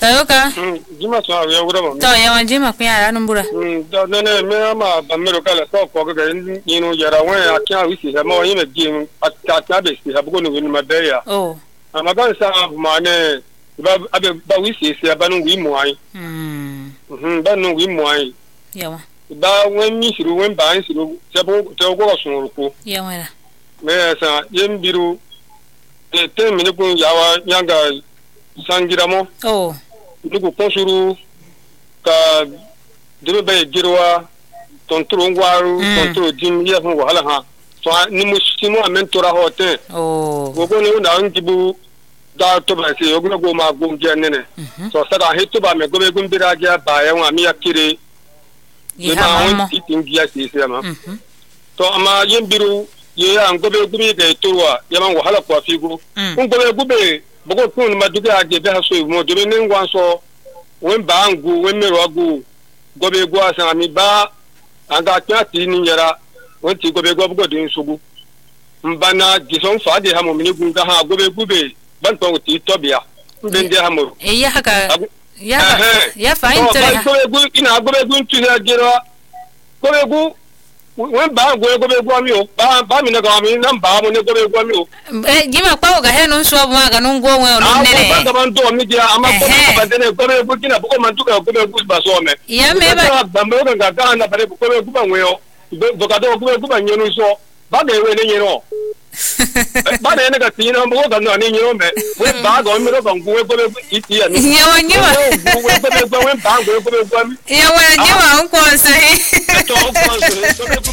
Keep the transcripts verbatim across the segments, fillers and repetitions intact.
Tayoka. Jima so ya wura ma. To yawan jima kun yara nan bura. Mm da nene me ma ba mero kala so ko ga yinu yara wan akia wi si ha ma yin me jim akia be si ha bugo no wi ma be ya. Oh. Ama ban sa ma ne ba abe ba wi si si ba no wi mo ai. Mm. Mhm ba no wi mo ai. Yawa. Ba wen mi siru wen ba siru se bo te go so ko. Yawa la. Me sa yin biru e te mi ne kun yawa nyanga sangiramo. Oh. Nugu konsuru ka debe be girwa tontro ngwaru tontro dim ya fun wahala ha so ni musimo amentora hote oh gogo ne na ngibu da to ba se ogna go ma go ngia nene so saka heto ba me go be gumbira ga ba ya wa mi yakire ye ha mo tingia si se ma to ama yembiru ye an go be gumi ga towa ya man wahala kwa figo kun go be gube boko kun ma duga age be ha so mo do ne ngwan so wen ba ngu wen mero agu gobe go asan mi ba anga kyati ni yara wen ti gobe go bugo din sugu mbana gison fa de ha mo mi gun ga ha gobe gube ban to ti tobia ben de ha mo e ya haka ya ya fa intere gobe gu ina gobe gun tu ya gera gobe gu wen ba go gobe gu mi o ba ba mi na ga mi na ba mo ne gobe gu mi o eh gima kwa ga he no so ma ga no ngo we o no nene ba ba ndo mi dia ama ko ba de ne gobe gu kina ko man tu ga gobe gu ba so me ya me ba ba mo ga ga na ba de gobe gu ba we o do ga do gobe gu ba nyenu so ba de we ne nyeno ba de ne ga ti na mo ga no ni nyeno me we ba ga mi ro ba ngu we gobe gu iti ya mi ya wa nyima we gobe gu we ba ngu we gobe gu mi ya wa nyima on ko se to ko so gobe gu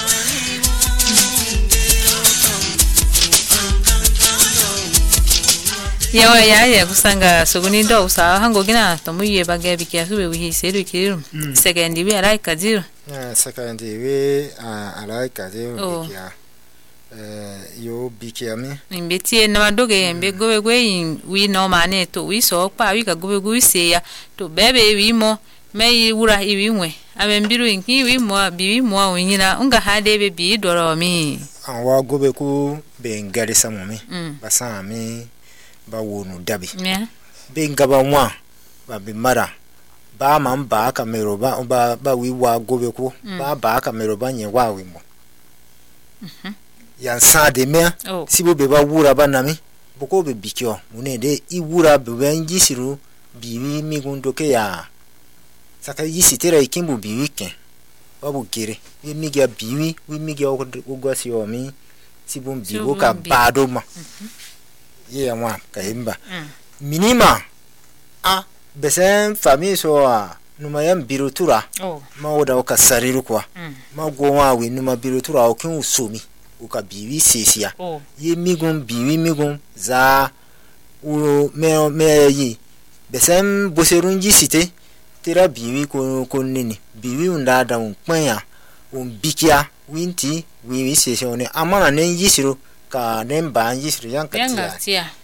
yawa ya ya kusanga suguni ndo usa hango gina tomuye bage bikia sube wi sedu kiru second wi alai kaziru eh second wi alai kaziru bikia eh yo bikia mi imbetie na madoge mbe gobe gwe wi no mane to wi so pa wi ka gobe gwe se ya to bebe wi mo me wura iwi nwe amembiru inki wi mo bi wi mo winyina unga hade be bi doro mi anwa gobe ku be ngari samomi basa mi ba wonu dabi yeah be ngaba nwa ba bi mara ba man ba ka mero ba ba ba wi wa gobe ku ba ba ka mero ba nye wa wi mo mhm yan sa de me sibo be ba wura ba nami boko be bikyo mune de i wura be ben jisiru biwi mi gundo ke ya saka yisi tera ikimbu biwi ke babu gere wi mi ga biwi wi mi ga ogwasi o mi sibo biwo ka bado ma ye amwa kaimba minima a besen fami so a numa yam birutura oh ma oda ka sariru kwa ma goma wi numa birutura o kin usomi o ka biwi sesia oh ye migun biwi migun za o me me yi besen boserunji site tera biwi ko ko nini biwi unda da un panya un bikia winti wi wi sesia ne amana ne yisiro ka nemba yisiro yankatia